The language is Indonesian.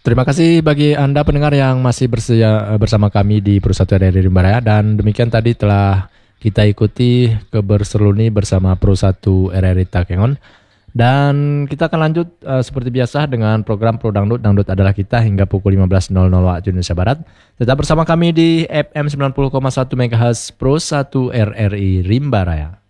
Terima kasih bagi Anda pendengar yang masih bersama kami di Pro 1 RRI Rimba Raya, dan demikian tadi telah kita ikuti keberseruni bersama Pro 1 RRI Takengon. Dan kita akan lanjut seperti biasa dengan program Pro Dangdut. Dangdut adalah kita hingga pukul 15.00 waktu Indonesia Barat. Tetap bersama kami di FM 90,1 MHz Pro 1 RRI Rimba Raya.